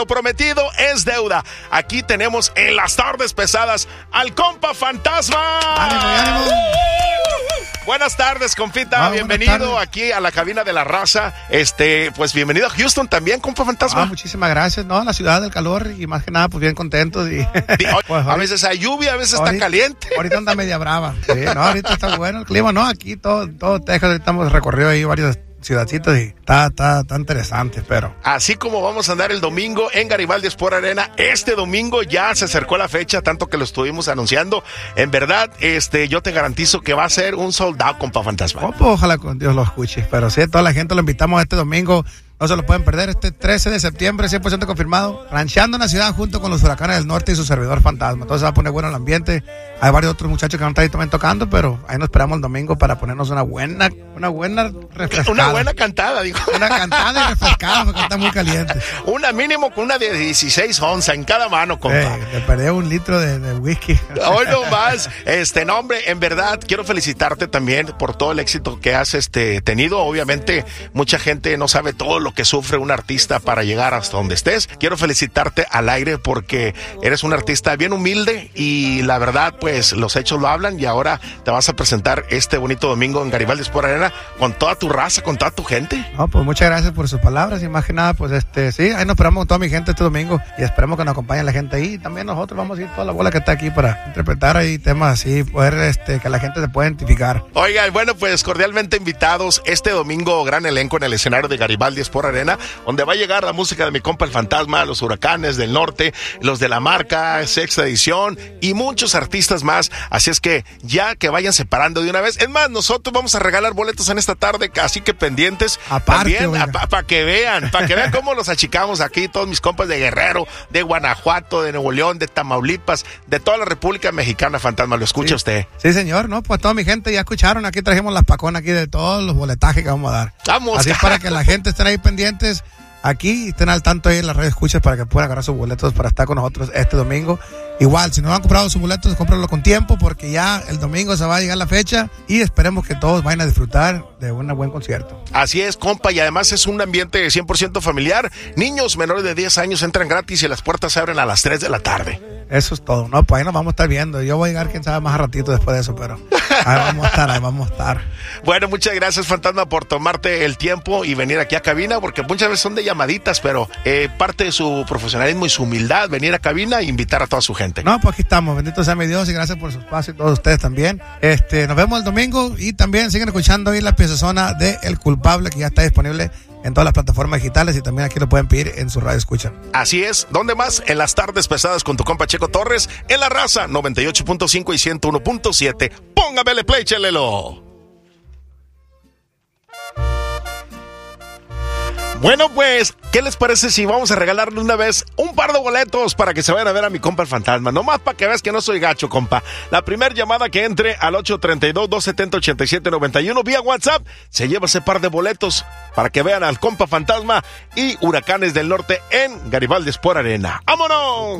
lo prometido es deuda. Aquí tenemos en las tardes pesadas al compa Fantasma. ¡Ánimo! Buenas tardes, compita. Bienvenido aquí a la cabina de la raza. Pues bienvenido a Houston también, compa Fantasma. Muchísimas gracias, ¿no? La ciudad del calor y más que nada, pues bien contentos. Pues, a veces hay lluvia, a veces está caliente. Ahorita anda media brava. Sí, no, ahorita está bueno el clima, ¿no? Aquí todo Texas, ahorita hemos recorrido ahí varios ciudadcitos y está interesante, pero... Así como vamos a andar el domingo en Garibaldi Sport Arena, este domingo ya se acercó la fecha, tanto que lo estuvimos anunciando. En verdad, yo te garantizo que va a ser un sold out, compa Fantasma. Ojalá con Dios lo escuche, pero sí, toda la gente lo invitamos este domingo. No se lo pueden perder, este 13 de septiembre, 100% confirmado. Rancheando en la ciudad junto con los Huracanes del Norte y su servidor Fantasma. Entonces se va a poner bueno el ambiente. Hay varios otros muchachos que van a estar ahí también tocando, pero ahí nos esperamos el domingo para ponernos una buena refrescada. Una buena cantada, digo. Una cantada y refrescada porque está muy caliente. Una mínimo con una de 16 onzas en cada mano, compa. Te perdí 1 litro de whisky. Hoy no más. No, hombre, en verdad, quiero felicitarte también por todo el éxito que has tenido. Obviamente, mucha gente no sabe todo lo que sufre un artista para llegar hasta donde estés. Quiero felicitarte al aire porque eres un artista bien humilde y la verdad, pues, los hechos lo hablan y ahora te vas a presentar este bonito domingo en Garibaldi Sport Arena con toda tu raza, con toda tu gente. No, pues muchas gracias por sus palabras y más que nada, pues, sí, ahí nos esperamos con toda mi gente este domingo y esperemos que nos acompañe la gente ahí. También nosotros vamos a ir toda la bola que está aquí para interpretar ahí temas así, poder, que la gente se pueda identificar. Oigan, bueno, pues, cordialmente invitados este domingo, gran elenco en el escenario de Garibaldi Sport Arena, donde va a llegar la música de mi compa el Fantasma, los Huracanes del Norte, los de la marca, sexta edición y muchos artistas más. Así es que ya que vayan separando de una vez. Es más, nosotros vamos a regalar boletos en esta tarde, así que pendientes. Aparte, también, para que vean cómo los achicamos aquí, todos mis compas de Guerrero, de Guanajuato, de Nuevo León, de Tamaulipas, de toda la República Mexicana. Fantasma, ¿lo escucha usted? Sí, señor, ¿no? Pues toda mi gente ya escucharon, aquí trajimos las paconas aquí de todos los boletajes que vamos a dar. Vamos. Así es para que la gente esté ahí pendientes aquí y estén al tanto ahí en las redes escuchas para que puedan agarrar sus boletos para estar con nosotros este domingo. Igual, si no han comprado sus boletos, cómprenlos con tiempo porque ya el domingo se va a llegar la fecha y esperemos que todos vayan a disfrutar de un buen concierto. Así es, compa, y además es un ambiente 100% familiar. Niños menores de 10 años entran gratis y las puertas se abren a las 3 de la tarde. Eso es todo, ¿no? Pues ahí nos vamos a estar viendo. Yo voy a llegar, quién sabe, más a ratito después de eso, pero ahí vamos a estar. Bueno, muchas gracias, Fantasma, por tomarte el tiempo y venir aquí a cabina, porque muchas veces son de llamaditas, pero parte de su profesionalismo y su humildad, venir a cabina e invitar a toda su gente. No, pues aquí estamos. Bendito sea mi Dios y gracias por su espacio y todos ustedes también. Nos vemos el domingo y también siguen escuchando ahí la piezazona de El Culpable, que ya está disponible en todas las plataformas digitales y también aquí lo pueden pedir en su radio escucha. Así es. ¿Dónde más? En las tardes pesadas con tu compa Checo Torres, en La Raza 98.5 y 101.7. Póngamele play, chelelo. Bueno, pues, ¿qué les parece si vamos a regalarle una vez un par de boletos para que se vayan a ver a mi compa el Fantasma? Nomás para que veas que no soy gacho, compa. La primera llamada que entre al 832-270-8791 vía WhatsApp se lleva ese par de boletos para que vean al compa Fantasma y Huracanes del Norte en Garibaldi Sport Arena. ¡Vámonos!